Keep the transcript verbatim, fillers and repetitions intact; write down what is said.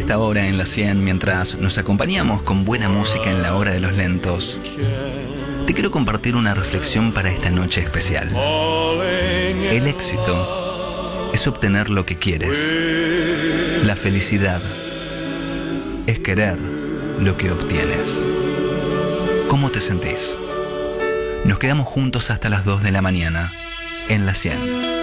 esta hora en la cien, mientras nos acompañamos con buena música en la hora de los lentos, te quiero compartir una reflexión para esta noche especial. El éxito es obtener lo que quieres. La felicidad es querer lo que obtienes. ¿Cómo te sentís? Nos quedamos juntos hasta las dos de la mañana en la cien.